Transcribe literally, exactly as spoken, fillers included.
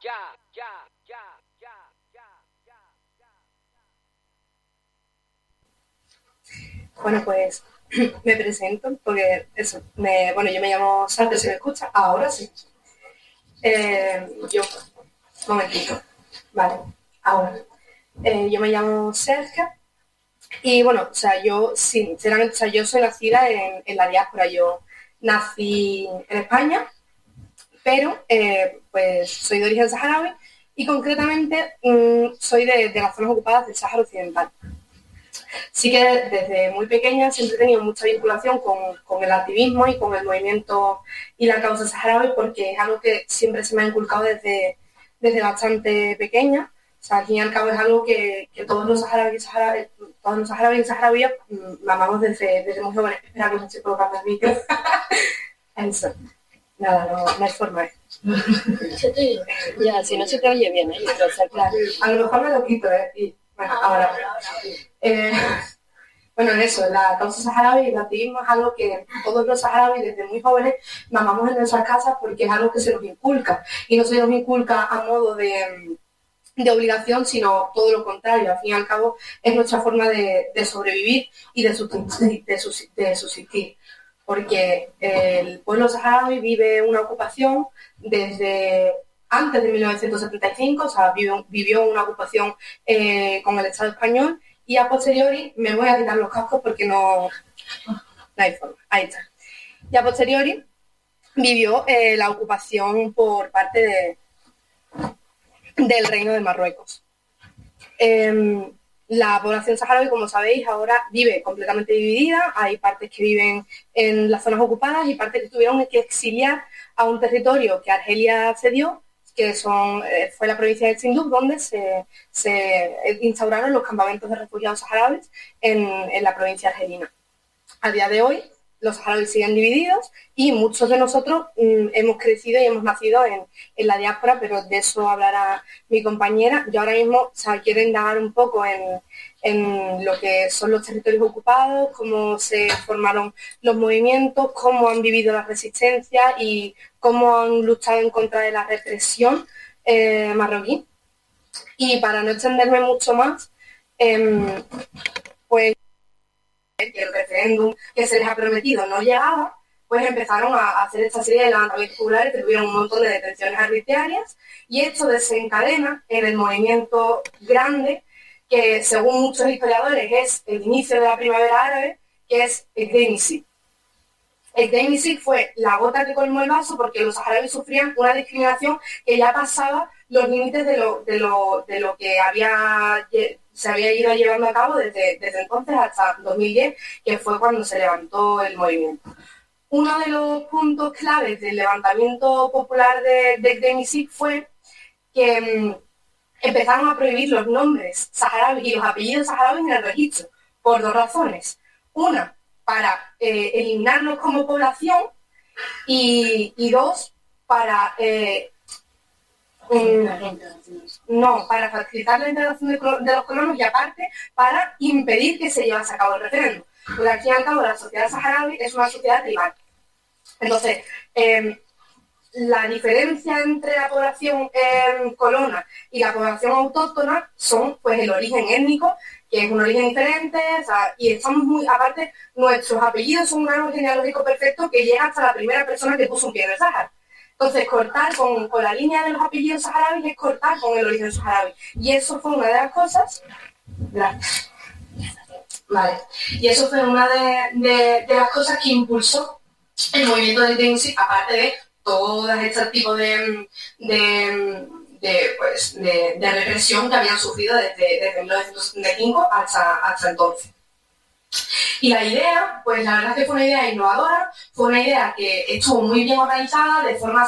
Bueno, pues me presento porque eso, me, bueno, yo me llamo Sandra, ¿se me escucha? Ahora sí. Eh, yo, un momentito, vale, ahora. Eh, yo me llamo Sergio y bueno, o sea, yo sinceramente, o sea, yo soy nacida en, en la diáspora, yo nací en España, pero eh, pues soy de origen saharaui y concretamente mmm, soy de, de las zonas ocupadas del Sáhara Occidental. Sí que desde muy pequeña siempre he tenido mucha vinculación con, con el activismo y con el movimiento y la causa saharaui porque es algo que siempre se me ha inculcado desde, desde bastante pequeña. O sea, al fin y al cabo es algo que, que todos los saharauis, saharauis, todos los saharauis y saharauíes mamamos desde, desde muy jóvenes. Espera que no estoy colocando el micro. Eso. Nada, no, no hay forma. Ya, si no se te oye bien, ¿eh? Entonces, claro. A lo mejor me lo quito, ¿eh? Y, bueno, ahora. Eh, bueno, eso, la causa saharaui y el activismo es algo que todos los saharauis desde muy jóvenes mamamos en nuestras casas porque es algo que se nos inculca. Y no se nos inculca a modo de, de obligación, sino todo lo contrario. Al fin y al cabo es nuestra forma de, de sobrevivir y de subsistir, de, de subsistir. Porque el pueblo saharaui vive una ocupación desde antes de mil novecientos setenta y cinco, o sea, vivió, vivió una ocupación eh, con el Estado español y a posteriori, me voy a quitar los cascos porque no, no hay forma, ahí está. Y a posteriori vivió eh, la ocupación por parte de, del Reino de Marruecos. Eh, La población saharaui, como sabéis, ahora vive completamente dividida. Hay partes que viven en las zonas ocupadas y partes que tuvieron que exiliar a un territorio que Argelia cedió, que son, eh, fue la provincia de Tinduf, donde se, se instauraron los campamentos de refugiados saharauis en, en la provincia argelina. A día de hoy, los saharauis siguen divididos y muchos de nosotros mmm, hemos crecido y hemos nacido en, en la diáspora, pero de eso hablará mi compañera. Yo ahora mismo, o sea, quiero indagar un poco en, en lo que son los territorios ocupados, cómo se formaron los movimientos, cómo han vivido las resistencias y cómo han luchado en contra de la represión eh, marroquí. Y para no extenderme mucho más, eh, pues que el referéndum que se les ha prometido no llegaba, pues empezaron a hacer esta serie de levantamientos populares que tuvieron un montón de detenciones arbitrarias y esto desencadena en el movimiento grande que, según muchos historiadores, es el inicio de la primavera árabe, que es el Gdeim-Izik. El Gdeim-Izik fue la gota que colmó el vaso porque los saharauis sufrían una discriminación que ya pasaba los límites de lo, de lo, de lo que había... se había ido llevando a cabo desde, desde entonces hasta dos mil diez, que fue cuando se levantó el movimiento. Uno de los puntos claves del levantamiento popular de, de Gdeim-Izik fue que mmm, empezaron a prohibir los nombres saharauis y los apellidos saharauis en el registro, por dos razones. Una, para eh, eliminarlos como población y, y dos, para... Eh, Um, no, para facilitar la integración de, de los colonos y aparte para impedir que se llevase a cabo el referéndum. Porque al fin y al cabo la sociedad saharaui es una sociedad tribal. Entonces, eh, la diferencia entre la población eh, colona y la población autóctona son pues el origen étnico, que es un origen diferente, o sea, y estamos muy, aparte, nuestros apellidos son un árbol genealógico perfecto que llega hasta la primera persona que puso un pie en el Sáhara. Entonces, cortar con, con la línea de los apellidos saharauis es cortar con el origen saharaui. Y eso fue una de las cosas... Gracias. Vale. Y eso fue una de, de, de las cosas que impulsó el movimiento del Gdeim-Izik, aparte de todas este tipo de, de, de, pues, de, de represión que habían sufrido desde, desde mil novecientos setenta y cinco hasta, hasta entonces. Y la idea, pues la verdad es que fue una idea innovadora, fue una idea que estuvo muy bien organizada, de forma